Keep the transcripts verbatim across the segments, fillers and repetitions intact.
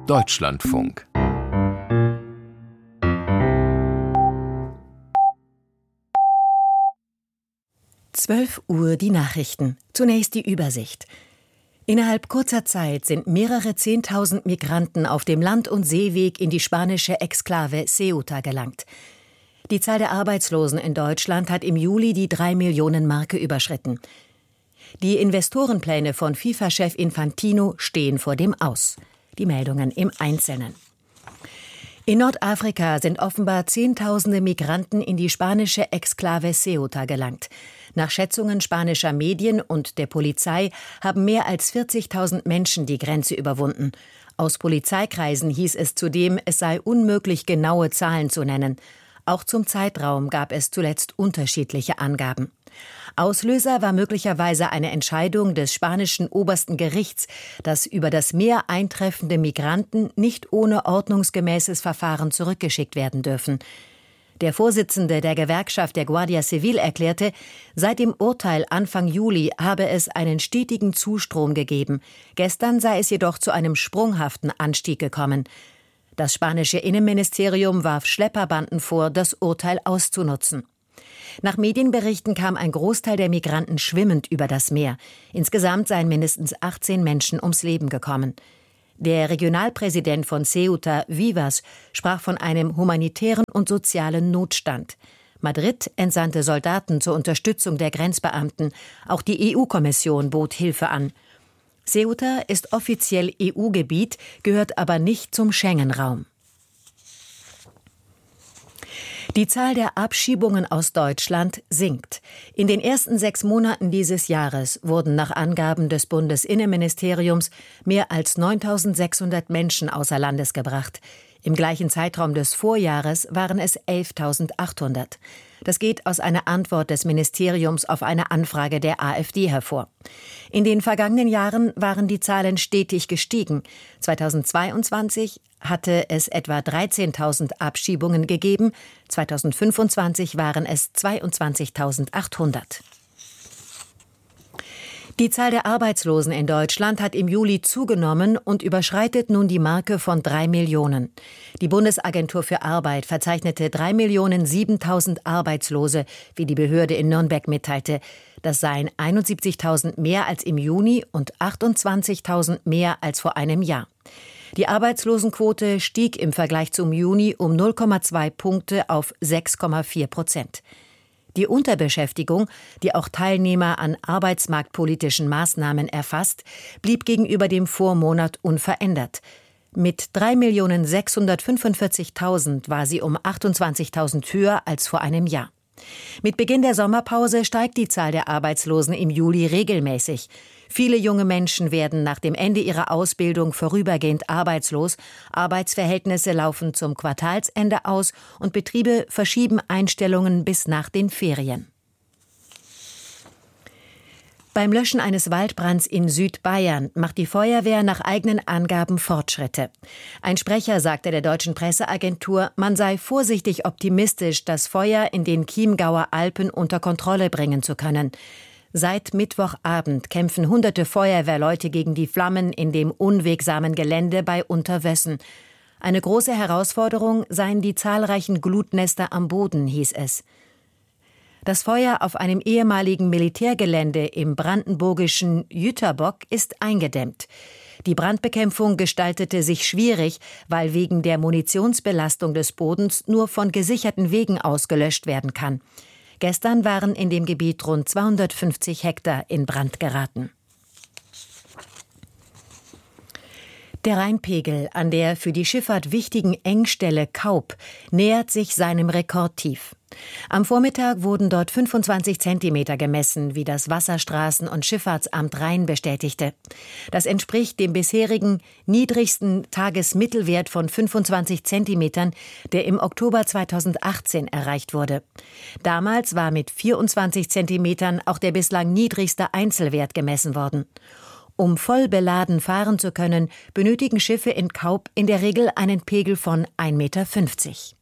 Deutschlandfunk. zwölf Uhr die Nachrichten. Zunächst die Übersicht. Innerhalb kurzer Zeit sind mehrere Zehntausend Migranten auf dem Land- und Seeweg in die spanische Exklave Ceuta gelangt. Die Zahl der Arbeitslosen in Deutschland hat im Juli die drei Millionen Marke überschritten. Die Investorenpläne von FIFA-Chef Infantino stehen vor dem Aus. Die Meldungen im Einzelnen. In Nordafrika sind offenbar Zehntausende Migranten in die spanische Exklave Ceuta gelangt. Nach Schätzungen spanischer Medien und der Polizei haben mehr als vierzigtausend Menschen die Grenze überwunden. Aus Polizeikreisen hieß es zudem, es sei unmöglich, genaue Zahlen zu nennen. Auch zum Zeitraum gab es zuletzt unterschiedliche Angaben. Auslöser war möglicherweise eine Entscheidung des spanischen obersten Gerichts, dass über das Meer eintreffende Migranten nicht ohne ordnungsgemäßes Verfahren zurückgeschickt werden dürfen. Der Vorsitzende der Gewerkschaft der Guardia Civil erklärte, seit dem Urteil Anfang Juli habe es einen stetigen Zustrom gegeben. Gestern sei es jedoch zu einem sprunghaften Anstieg gekommen. Das spanische Innenministerium warf Schlepperbanden vor, das Urteil auszunutzen. Nach Medienberichten kam ein Großteil der Migranten schwimmend über das Meer. Insgesamt seien mindestens achtzehn Menschen ums Leben gekommen. Der Regionalpräsident von Ceuta, Vivas, sprach von einem humanitären und sozialen Notstand. Madrid entsandte Soldaten zur Unterstützung der Grenzbeamten. Auch die E U-Kommission bot Hilfe an. Ceuta ist offiziell E U-Gebiet, gehört aber nicht zum Schengen-Raum. Die Zahl der Abschiebungen aus Deutschland sinkt. In den ersten sechs Monaten dieses Jahres wurden nach Angaben des Bundesinnenministeriums mehr als neuntausendsechshundert Menschen außer Landes gebracht. Im gleichen Zeitraum des Vorjahres waren es elftausendachthundert. Das geht aus einer Antwort des Ministeriums auf eine Anfrage der AfD hervor. In den vergangenen Jahren waren die Zahlen stetig gestiegen. zweitausendzweiundzwanzig hatte es etwa dreizehntausend Abschiebungen gegeben, zweitausendfünfundzwanzig waren es zweiundzwanzigtausendachthundert. Die Zahl der Arbeitslosen in Deutschland hat im Juli zugenommen und überschreitet nun die Marke von drei Millionen. Die Bundesagentur für Arbeit verzeichnete drei Millionen siebentausend Arbeitslose, wie die Behörde in Nürnberg mitteilte. Das seien einundsiebzigtausend mehr als im Juni und achtundzwanzigtausend mehr als vor einem Jahr. Die Arbeitslosenquote stieg im Vergleich zum Juni um null Komma zwei Punkte auf sechs Komma vier Prozent. Die Unterbeschäftigung, die auch Teilnehmer an arbeitsmarktpolitischen Maßnahmen erfasst, blieb gegenüber dem Vormonat unverändert. Mit drei Millionen sechshundertfünfundvierzigtausend war sie um achtundzwanzigtausend höher als vor einem Jahr. Mit Beginn der Sommerpause steigt die Zahl der Arbeitslosen im Juli regelmäßig. Viele junge Menschen werden nach dem Ende ihrer Ausbildung vorübergehend arbeitslos. Arbeitsverhältnisse laufen zum Quartalsende aus und Betriebe verschieben Einstellungen bis nach den Ferien. Beim Löschen eines Waldbrands in Südbayern macht die Feuerwehr nach eigenen Angaben Fortschritte. Ein Sprecher sagte der deutschen Presseagentur, man sei vorsichtig optimistisch, das Feuer in den Chiemgauer Alpen unter Kontrolle bringen zu können. Seit Mittwochabend kämpfen hunderte Feuerwehrleute gegen die Flammen in dem unwegsamen Gelände bei Unterwössen. Eine große Herausforderung seien die zahlreichen Glutnester am Boden, hieß es. Das Feuer auf einem ehemaligen Militärgelände im brandenburgischen Jüterbock ist eingedämmt. Die Brandbekämpfung gestaltete sich schwierig, weil wegen der Munitionsbelastung des Bodens nur von gesicherten Wegen aus gelöscht werden kann. Gestern waren in dem Gebiet rund zweihundertfünfzig Hektar in Brand geraten. Der Rheinpegel an der für die Schifffahrt wichtigen Engstelle Kaup nähert sich seinem Rekordtief. Am Vormittag wurden dort fünfundzwanzig Zentimeter gemessen, wie das Wasserstraßen- und Schifffahrtsamt Rhein bestätigte. Das entspricht dem bisherigen niedrigsten Tagesmittelwert von fünfundzwanzig Zentimetern, der im Oktober zweitausendachtzehn erreicht wurde. Damals war mit vierundzwanzig Zentimetern auch der bislang niedrigste Einzelwert gemessen worden. Um voll beladen fahren zu können, benötigen Schiffe in Kaup in der Regel einen Pegel von ein Meter fünfzig.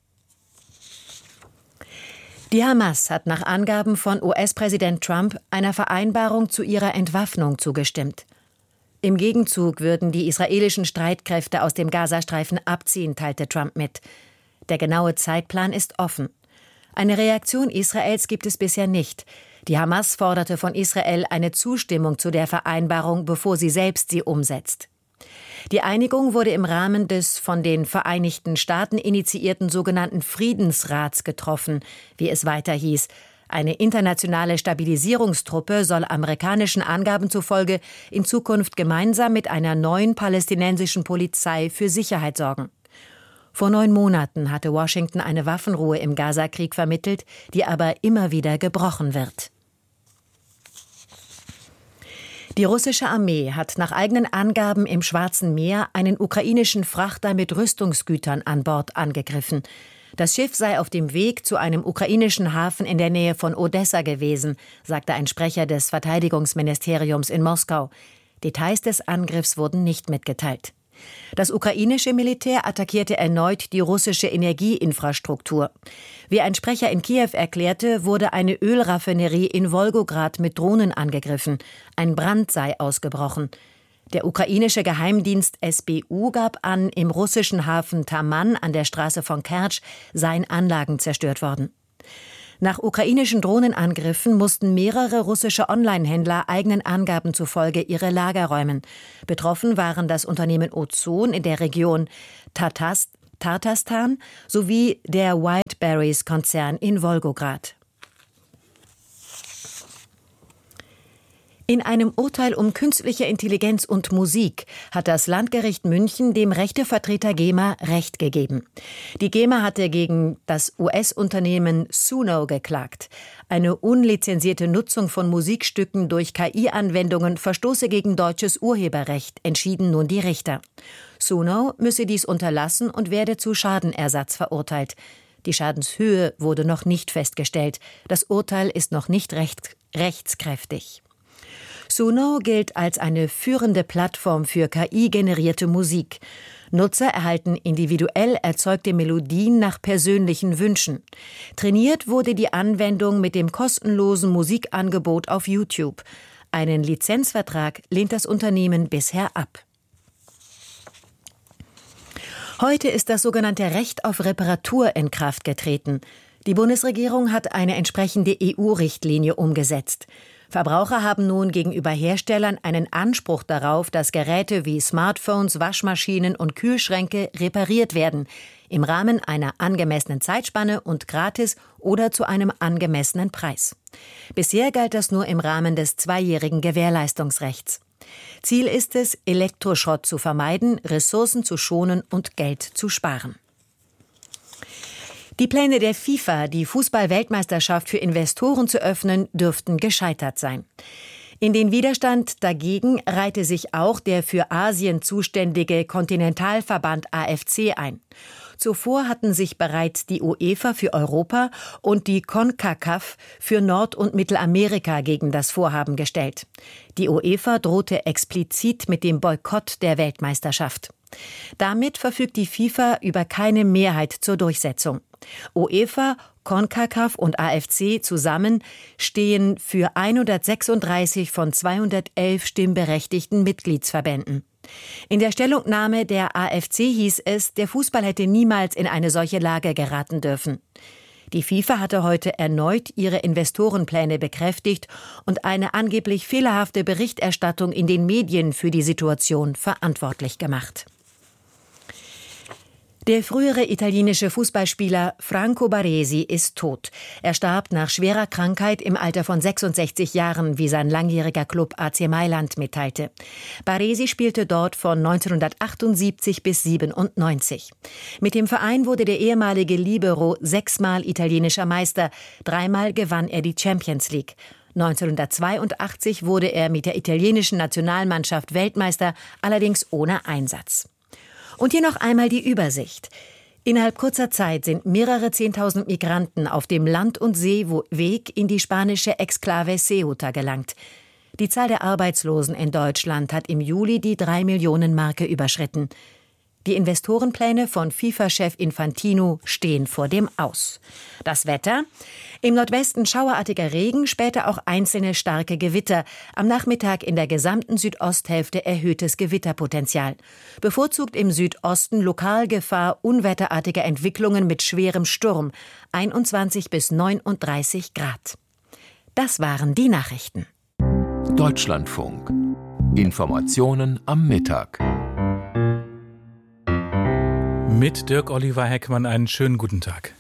Die Hamas hat nach Angaben von U S-Präsident Trump einer Vereinbarung zu ihrer Entwaffnung zugestimmt. Im Gegenzug würden die israelischen Streitkräfte aus dem Gazastreifen abziehen, teilte Trump mit. Der genaue Zeitplan ist offen. Eine Reaktion Israels gibt es bisher nicht. Die Hamas forderte von Israel eine Zustimmung zu der Vereinbarung, bevor sie selbst sie umsetzt. Die Einigung wurde im Rahmen des von den Vereinigten Staaten initiierten sogenannten Friedensrats getroffen, wie es weiter hieß. Eine internationale Stabilisierungstruppe soll amerikanischen Angaben zufolge in Zukunft gemeinsam mit einer neuen palästinensischen Polizei für Sicherheit sorgen. Vor neun Monaten hatte Washington eine Waffenruhe im Gazakrieg vermittelt, die aber immer wieder gebrochen wird. Die russische Armee hat nach eigenen Angaben im Schwarzen Meer einen ukrainischen Frachter mit Rüstungsgütern an Bord angegriffen. Das Schiff sei auf dem Weg zu einem ukrainischen Hafen in der Nähe von Odessa gewesen, sagte ein Sprecher des Verteidigungsministeriums in Moskau. Details des Angriffs wurden nicht mitgeteilt. Das ukrainische Militär attackierte erneut die russische Energieinfrastruktur. Wie ein Sprecher in Kiew erklärte, wurde eine Ölraffinerie in Wolgograd mit Drohnen angegriffen. Ein Brand sei ausgebrochen. Der ukrainische Geheimdienst S B U gab an, im russischen Hafen Taman an der Straße von Kertsch seien Anlagen zerstört worden. Nach ukrainischen Drohnenangriffen mussten mehrere russische Online-Händler eigenen Angaben zufolge ihre Lager räumen. Betroffen waren das Unternehmen Ozon in der Region Tatast- Tatarstan sowie der Wildberries-Konzern in Wolgograd. In einem Urteil um künstliche Intelligenz und Musik hat das Landgericht München dem Rechtevertreter GEMA Recht gegeben. Die GEMA hatte gegen das U S-Unternehmen Suno geklagt. Eine unlizenzierte Nutzung von Musikstücken durch K I-Anwendungen verstoße gegen deutsches Urheberrecht, entschieden nun die Richter. Suno müsse dies unterlassen und werde zu Schadenersatz verurteilt. Die Schadenshöhe wurde noch nicht festgestellt. Das Urteil ist noch nicht recht, rechtskräftig. Suno gilt als eine führende Plattform für K I-generierte Musik. Nutzer erhalten individuell erzeugte Melodien nach persönlichen Wünschen. Trainiert wurde die Anwendung mit dem kostenlosen Musikangebot auf YouTube. Einen Lizenzvertrag lehnt das Unternehmen bisher ab. Heute ist das sogenannte Recht auf Reparatur in Kraft getreten. Die Bundesregierung hat eine entsprechende E U-Richtlinie umgesetzt. Verbraucher haben nun gegenüber Herstellern einen Anspruch darauf, dass Geräte wie Smartphones, Waschmaschinen und Kühlschränke repariert werden, im Rahmen einer angemessenen Zeitspanne und gratis oder zu einem angemessenen Preis. Bisher galt das nur im Rahmen des zweijährigen Gewährleistungsrechts. Ziel ist es, Elektroschrott zu vermeiden, Ressourcen zu schonen und Geld zu sparen. Die Pläne der FIFA, die Fußball-Weltmeisterschaft für Investoren zu öffnen, dürften gescheitert sein. In den Widerstand dagegen reihte sich auch der für Asien zuständige Kontinentalverband A F C ein. Zuvor hatten sich bereits die UEFA für Europa und die CONCACAF für Nord- und Mittelamerika gegen das Vorhaben gestellt. Die UEFA drohte explizit mit dem Boykott der Weltmeisterschaft. Damit verfügt die FIFA über keine Mehrheit zur Durchsetzung. UEFA, CONCACAF und A F C zusammen stehen für hundertsechsunddreißig von zweihundertelf stimmberechtigten Mitgliedsverbänden. In der Stellungnahme der A F C hieß es, der Fußball hätte niemals in eine solche Lage geraten dürfen. Die FIFA hatte heute erneut ihre Investorenpläne bekräftigt und eine angeblich fehlerhafte Berichterstattung in den Medien für die Situation verantwortlich gemacht. Der frühere italienische Fußballspieler Franco Baresi ist tot. Er starb nach schwerer Krankheit im Alter von sechsundsechzig Jahren, wie sein langjähriger Club A C Mailand mitteilte. Baresi spielte dort von neunzehnhundertachtundsiebzig bis siebenundneunzig. Mit dem Verein wurde der ehemalige Libero sechsmal italienischer Meister. Dreimal gewann er die Champions League. neunzehnhundertzweiundachtzig wurde er mit der italienischen Nationalmannschaft Weltmeister, allerdings ohne Einsatz. Und hier noch einmal die Übersicht. Innerhalb kurzer Zeit sind mehrere Zehntausend Migranten auf dem Land- und Seeweg in die spanische Exklave Ceuta gelangt. Die Zahl der Arbeitslosen in Deutschland hat im Juli die drei Millionen Marke überschritten. Die Investorenpläne von FIFA-Chef Infantino stehen vor dem Aus. Das Wetter? Im Nordwesten schauerartiger Regen, später auch einzelne starke Gewitter. Am Nachmittag in der gesamten Südosthälfte erhöhtes Gewitterpotenzial. Bevorzugt im Südosten Lokalgefahr unwetterartiger Entwicklungen mit schwerem Sturm. einundzwanzig bis neununddreißig Grad. Das waren die Nachrichten. Deutschlandfunk. Informationen am Mittag. Mit Dirk Oliver Heckmann einen schönen guten Tag.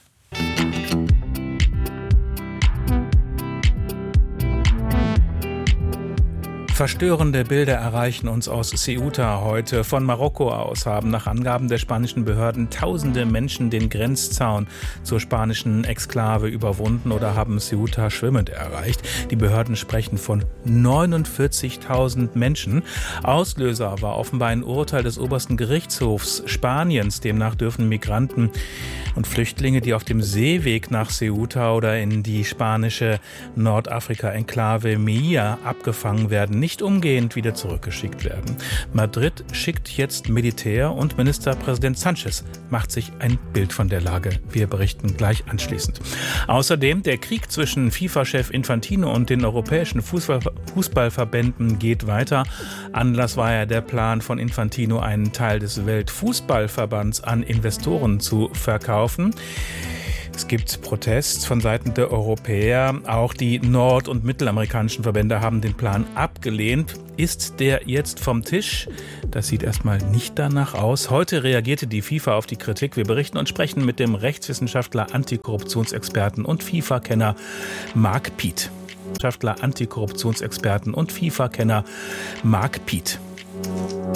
Verstörende Bilder erreichen uns aus Ceuta heute. Von Marokko aus haben nach Angaben der spanischen Behörden tausende Menschen den Grenzzaun zur spanischen Exklave überwunden oder haben Ceuta schwimmend erreicht. Die Behörden sprechen von neunundvierzigtausend Menschen. Auslöser war offenbar ein Urteil des obersten Gerichtshofs Spaniens. Demnach dürfen Migranten und Flüchtlinge, die auf dem Seeweg nach Ceuta oder in die spanische Nordafrika-Enklave Melilla abgefangen werden, nicht umgehend wieder zurückgeschickt werden. Madrid schickt jetzt Militär und Ministerpräsident Sánchez macht sich ein Bild von der Lage. Wir berichten gleich anschließend. Außerdem der Krieg zwischen FIFA-Chef Infantino und den europäischen Fußball- Fußballverbänden geht weiter. Anlass war ja der Plan von Infantino, einen Teil des Weltfußballverbands an Investoren zu verkaufen. Es gibt Protest von Seiten der Europäer. Auch die nord- und mittelamerikanischen Verbände haben den Plan abgelehnt. Ist der jetzt vom Tisch? Das sieht erstmal nicht danach aus. Heute reagierte die FIFA auf die Kritik. Wir berichten und sprechen mit dem Rechtswissenschaftler, Antikorruptionsexperten und FIFA-Kenner Marc Piet. Wissenschaftler, Antikorruptionsexperten und FIFA-Kenner Marc Piet.